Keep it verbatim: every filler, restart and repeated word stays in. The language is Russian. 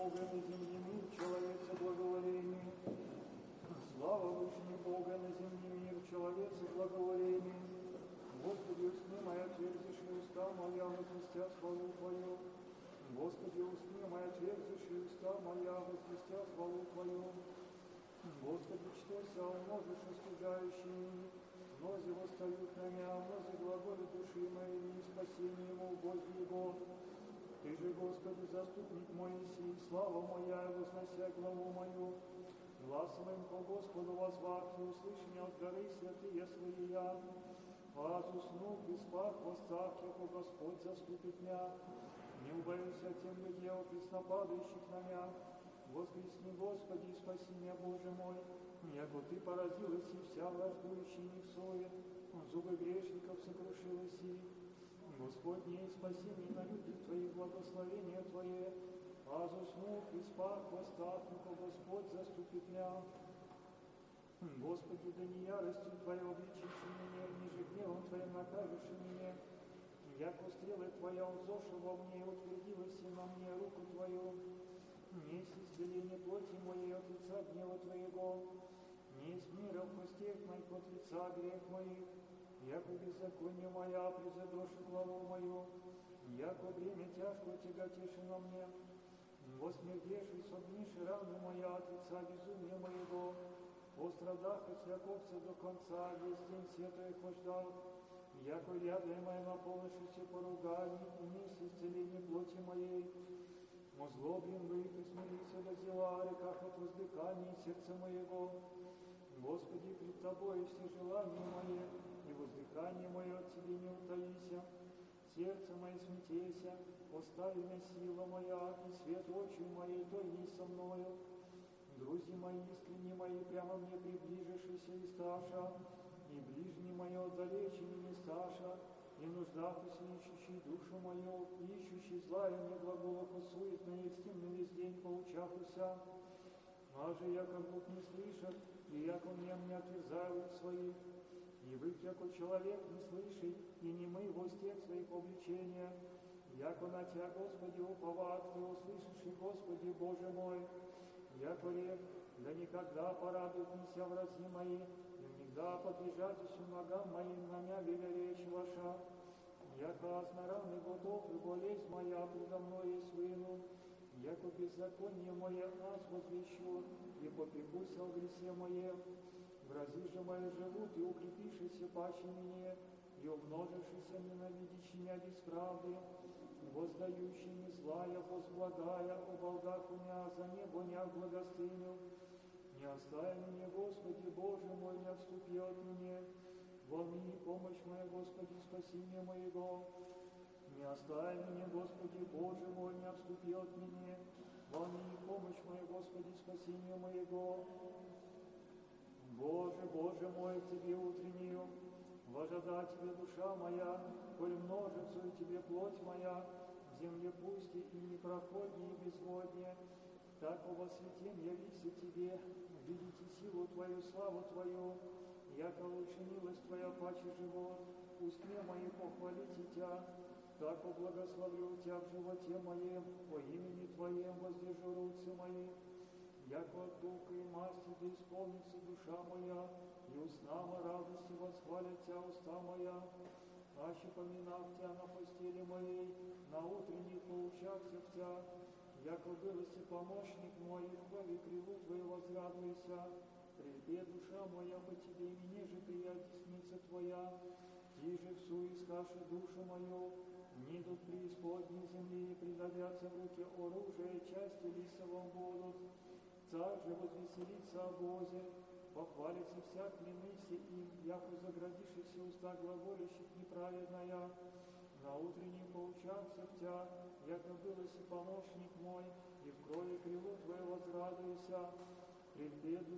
Бога на земле мир, человеца благоволение. Слава Вышний Бога на земле мир, человеца благоволение. Господи, устни моя, твердишь и уста моя, возвестят хвалу Твою. Господи, устни моя, твердишь и уста моя, возвестят хвалу Твою. Господи, чтося, умножишь остужающими, мнози восстают на меня, мнози глаголи души моей, спасение ему, Бог его. Ты же, Господи, заступник мой, сей, слава моя, вознося главу мою. Гласом им по Господу возвах, и услыши меня от горы святые свои я. Аз уснул, и спах в остах, яко Господь заступит меня. Не убоюсь от тем людей, преснопадающих на меня. Воскресни, Господи, и спаси меня, Боже мой, яко Ты поразилась и вся враждующая не в сое, зубы грешников сокрушилась и. Господне, спаси меня на людях Твоих, благословение Твое, аз уснул и спах в остах, яко Господь заступит меня. Господи, да не яростью Твоей обличишь меня, ниже гневом Твоим накажешь меня, яко стрелы Твоя узоша во мне, утвердилась и на мне руку Твою. Не есть исцеление плоти моей от лица гнева Твоего, не есть мира в костях моих от лица грех моих, яко беззаконие моя призадоши главу мою, яко бремя тяжко тяготеши на мне, восмердеши согниши раны моя от лица безумия моего, пострадах от свяковца до конца, весь день святой хождал, яко рядой моя наполнившись поруганий, умесь исцеление плоти моей. Озлоблен вы, присмирися до дела, о реках от воздыхания сердца моего. Господи, пред Тобой все желания мои, и воздыхание мое от Тебе не утаися. Сердце мое смятейся, остави меня сила моя, и свет очи моей, то есть со мною. Друзья мои, искренние мои, прямо мне приближившиеся и сташа, и ближние мои отдалечени не сташа, и нуждавшись, ищущий душу мою, ищущий злая мне глаголов суетно и стимно весь день поучахуся. А же я как будто не слышат, и яко мне не отверзают своих, и вы, яко человек не слышит, и не мы в устех своих обличения, яко на Тебя, Господи, уповат, Ты услышишь, и Господи, Боже мой, яко рек, да никогда порадуют неся врази мои, и никогда подлежатись ногам моим на мя веля речь ваша. Яко аз на раны готов, и болезнь моя предо мной есть выну, яко беззаконие мое аз возвещу, и попекусь о гресе мое. Врази же мои живут, и укрепишися паче мне, и умножившися ненавидящий меня без правды, воздающими злая, возблагая, о волгах у меня за небо не благостыню. Не остави меня, Господи, Боже мой, не отступи от меня. Волни помощь моя, Господи, спасение моего. Не остави меня, Господи, Боже мой, не отступи от меня. Волни помощь моя, Господи, спасение моего. Боже, Боже мой, к Тебе утреннюю, вожда Тебе душа моя, коль множится и Тебе плоть моя, в земле пусти и непроходнее и безводнее, так во святем явися Тебе, видите силу Твою, славу Твою, яко лучше милость Твоя паче живот, устне мои похвалите Тя, так благословлю Тя в животе моем, по имени Твоем воздержу руцы мои, яко от духа и масти да исполнится душа моя, и устнама радости восхвалят Тя уста моя, аще поминав Тя на постели моей, на утренних поучахся в Тя, яко выласи помощник мой, и в крови крилу Твою возрадуйся, прельбе душа моя по Тебе, и мне же прия десница Твоя, Ти же всу искаши душу мою, нидут преисподней земли, и предавятся в руки оружия, части лисовом будут. Царь же возвеселится о Бозе, похвалится всяк клянися им, яко заградишься уста глаголящих неправедная. На утреннем поучахся в Тя, яко выласи помощник мой, и в крови крилу Твое возрадуйся, прельбе